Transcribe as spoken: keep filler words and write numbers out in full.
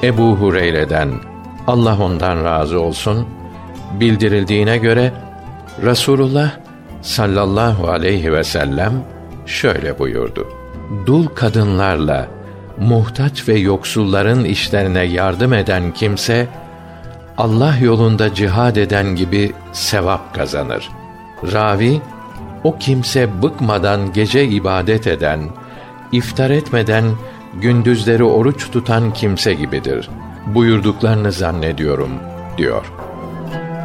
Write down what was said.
Ebu Hureyre'den, Allah ondan razı olsun, bildirildiğine göre Resulullah sallallahu aleyhi ve sellem şöyle buyurdu: Dul kadınlarla muhtaç ve yoksulların işlerine yardım eden kimse, Allah yolunda cihad eden gibi sevap kazanır. Ravi, o kimse bıkmadan gece ibadet eden, iftar etmeden gündüzleri oruç tutan kimse gibidir buyurduklarını zannediyorum, diyor.